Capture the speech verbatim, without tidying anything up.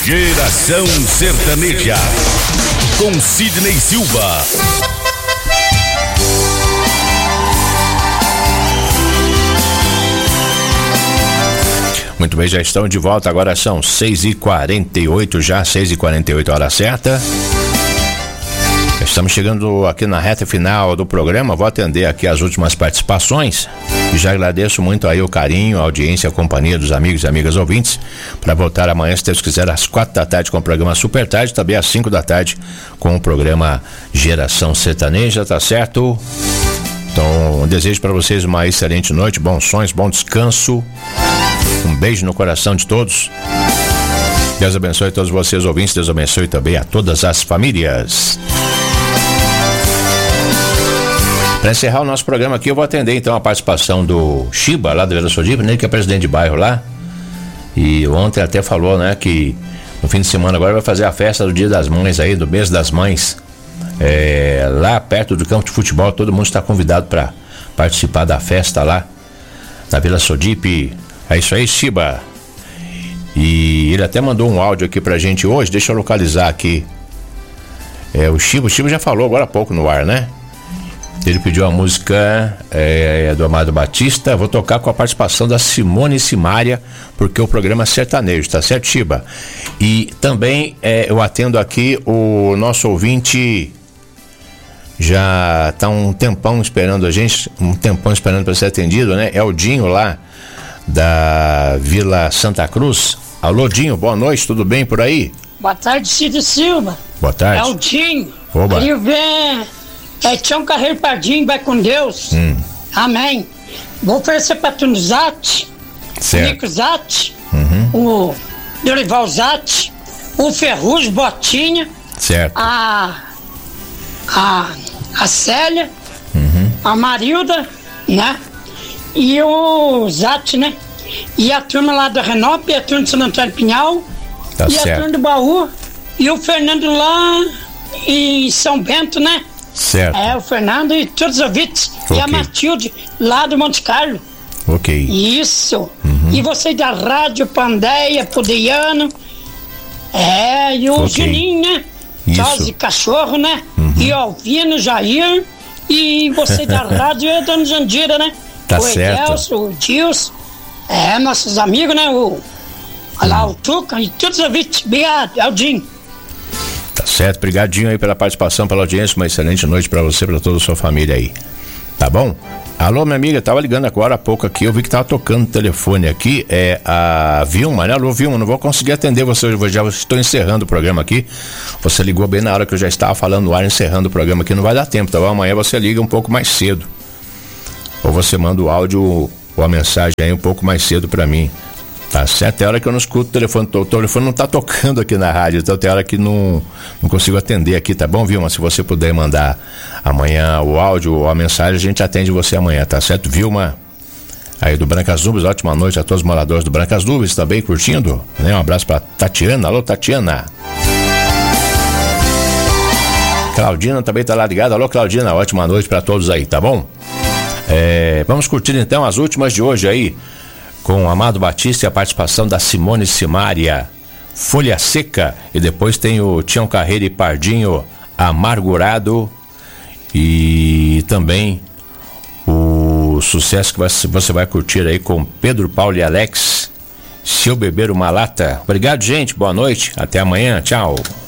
Geração Sertaneja, com Sidney Silva. Muito bem, já estão de volta, agora são seis e quarenta e oito, já seis e quarenta e oito, hora certa. Estamos chegando aqui na reta final do programa, vou atender aqui as últimas participações e já agradeço muito aí o carinho, a audiência, a companhia dos amigos e amigas ouvintes, para voltar amanhã, se Deus quiser, às quatro da tarde com o programa Super Tarde, também às cinco da tarde com o programa Geração Sertaneja, tá certo? Então, um desejo para vocês uma excelente noite, bons sonhos, bom descanso, um beijo no coração de todos. Deus abençoe a todos vocês ouvintes, Deus abençoe também a todas as famílias. Para encerrar o nosso programa aqui, eu vou atender então a participação do Chiba, lá da Vila Sodipo, né, que é presidente de bairro lá. E ontem até falou, né, que no fim de semana agora vai fazer a festa do Dia das Mães aí, do mês das mães. É, lá perto do campo de futebol, todo mundo está convidado para participar da festa lá na Vila Sodipo. É isso aí, Chiba. E ele até mandou um áudio aqui pra gente hoje, deixa eu localizar aqui. É, o Chiba, o Chiba já falou agora há pouco no ar, né? Ele pediu a música é, do Amado Batista. Vou tocar com a participação da Simone Simaria, porque o programa é sertanejo, tá certo, Chiba? E também é, eu atendo aqui o nosso ouvinte, já tá um tempão esperando a gente, um tempão esperando para ser atendido, né? É o Dinho lá da Vila Santa Cruz. Alô, Dinho, boa noite, tudo bem por aí? Boa tarde, Cid Silva. Boa tarde. É o Dinho. Oba. Aí vem é Tião Carreiro Pardinho, vai com Deus. Hum. Amém. Vou oferecer para tu no Zate, o Nico Zate, uhum. o Dorival Zate, o Ferrugem Botinha, certo. a a, a Célia, uhum. a Marilda, né? E o Zate, né? E a turma lá da Renop, a turma de São Antônio Pinhal, tá e certo. a turma do Baú, e o Fernando lá em São Bento, né? Certo. É, o Fernando e todos os ouvintes. Okay. E a Matilde, lá do Monte Carlo. Ok. Isso. Uhum. E você da Rádio Pandeia, Pudiano. É, e o okay. Juninho, né? Charles Cachorro, né? Uhum. E o Alvino, Jair. E você da Rádio é a Dona Jandira, né? Tá o certo. Edelson, o Dilson. É, nossos amigos, né? O, olha lá, o Tuca e todos os ouvintes. Obrigado, Aldinho. Tá certo, brigadinho aí pela participação, pela audiência, uma excelente noite pra você, pra toda a sua família aí, tá bom? Alô, minha amiga, tava ligando agora há pouco aqui, eu vi que tava tocando o telefone aqui, é a Vilma, né? Alô, Vilma, não vou conseguir atender você hoje, já estou encerrando o programa aqui, você ligou bem na hora que eu já estava falando no ar, encerrando o programa aqui, não vai dar tempo, tá bom? Amanhã você liga um pouco mais cedo, ou você manda o áudio ou a mensagem aí um pouco mais cedo pra mim. Tá certo, tem hora que eu não escuto o telefone, o telefone não tá tocando aqui na rádio, então tem hora que não, não consigo atender aqui, tá bom, Vilma? Se você puder mandar amanhã o áudio ou a mensagem, a gente atende você amanhã, tá certo, Vilma? Aí do Brancas Nuvens, ótima noite a todos os moradores do Brancas Nuvens, também curtindo, né? Um abraço pra Tatiana, alô Tatiana. Claudina também tá lá ligada, alô Claudina, ótima noite pra todos aí, tá bom? É, vamos curtir então as últimas de hoje aí, com o Amado Batista e a participação da Simone Simaria, Folha Seca, e depois tem o Tião Carreiro e Pardinho, Amargurado, e também o sucesso que você vai curtir aí com Pedro Paulo e Alex, Se Eu Beber Uma Lata. Obrigado, gente, boa noite, até amanhã, tchau.